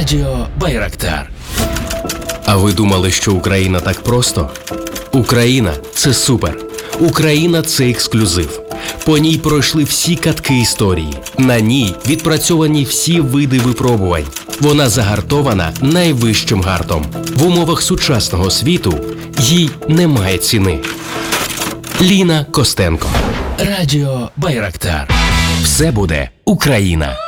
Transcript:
Радіо Байрактар. А ви думали, що Україна так просто? Україна – це супер. Україна – це ексклюзив. По ній пройшли всі катки історії. На ній відпрацьовані всі види випробувань. Вона загартована найвищим гартом. В умовах сучасного світу їй немає ціни. Ліна Костенко. Радіо Байрактар. Все буде Україна.